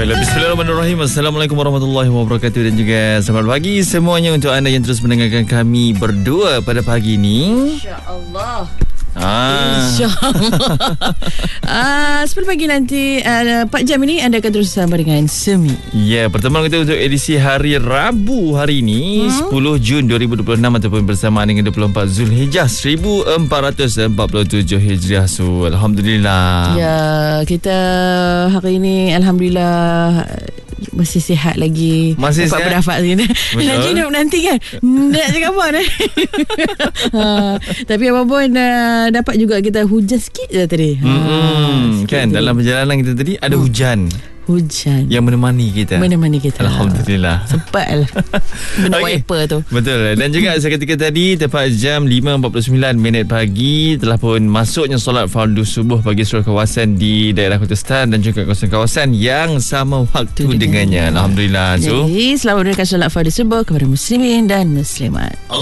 Baiklah, bismillahirrahmanirrahim. Assalamualaikum warahmatullahi wabarakatuh. Dan juga selamat pagi semuanya untuk anda yang terus mendengarkan kami berdua pada pagi ini. InsyaAllah. InsyaAllah. 10 pagi nanti 4 jam ini anda akan terus bersama dengan Semi. Ya, pertemuan kita untuk edisi hari Rabu hari ini 10 Jun 2026 ataupun bersamaan dengan 24 Zulhijjah 1447 Hijriah. So, Alhamdulillah. Ya, kita hari ini Alhamdulillah masih sihat lagi. Masih dapat sihat. pendapat lagi. Lagi nanti kan nak cakap apa dah. Tapi apa pun dapat juga kita hujan sikit je tadi. Sikit kan tu. dalam perjalanan kita tadi ada hujan yang menemani kita. Alhamdulillah. Sempat lah benda Okey. wiper tu. Betul. Dan juga seketika tadi tepat jam 5.49 pagi telah pun masuknya solat fardu subuh bagi seluruh kawasan di daerah Kota Star dan juga kawasan-kawasan yang sama waktu dengannya. Alhamdulillah. So, jadi selamat menunaikan solat fardu subuh kepada muslimin dan muslimat.